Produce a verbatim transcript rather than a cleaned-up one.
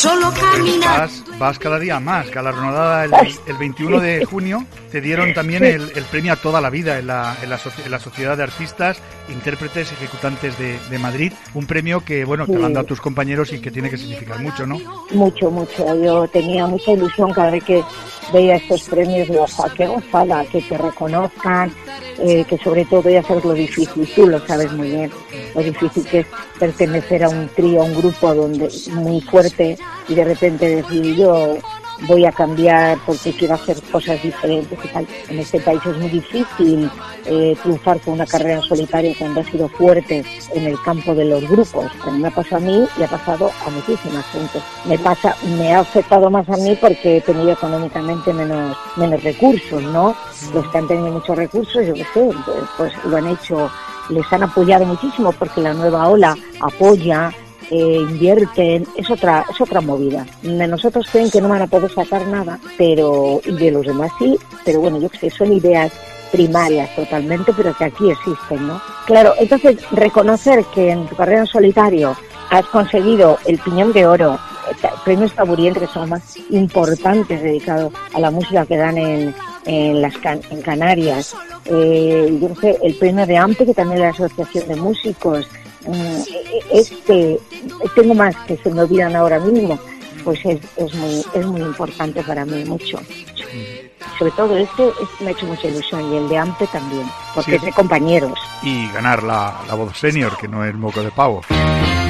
Solo caminar. Vas, vas cada día más, galardonada el, el veintiuno de junio, te dieron también el, el premio a toda la vida en la, en la, en la Sociedad de Artistas, Intérpretes, Ejecutantes de, de Madrid, un premio que, bueno, te lo han dado tus compañeros y que tiene que significar mucho, ¿no? Mucho, mucho. Yo tenía mucha ilusión cada vez que veía estos premios, digo, ojalá, qué gozada, que te reconozcan, eh, que sobre todo ya sabes lo difícil, tú lo sabes muy bien, lo difícil que es pertenecer a un trío, a un grupo donde muy fuerte, y de repente decir yo voy a cambiar porque quiero hacer cosas diferentes y tal. En este país es muy difícil eh, triunfar con una carrera en solitario cuando ha sido fuerte en el campo de los grupos. Pero me ha pasado a mí y ha pasado a muchísimas gente. Me pasa, me ha afectado más a mí porque he tenido económicamente menos menos recursos, ¿no? Los que han tenido muchos recursos, yo qué sé, pues lo han hecho, les han apoyado muchísimo porque la nueva ola apoya, Eh, invierten, es otra es otra movida. De nosotros creen que no van a poder sacar nada, pero y de los demás sí, pero bueno, yo que sé, son ideas primarias totalmente, pero que aquí existen, ¿no? Claro, entonces reconocer que en tu carrera en solitario has conseguido el Piñón de Oro, premios Taburiente, que son los más importantes dedicados a la música que dan en, en las can, en Canarias, eh, yo no sé, el premio de AMPE, que también es la Asociación de Músicos. Este tengo más que se me olvidan ahora mismo, pues es, es muy es muy importante para mí, mucho, mucho. Sobre todo este, este me ha hecho mucha ilusión, y el de AMPE también, porque sí, es de compañeros. Y ganar la, la voz senior, que no es moco de pavo.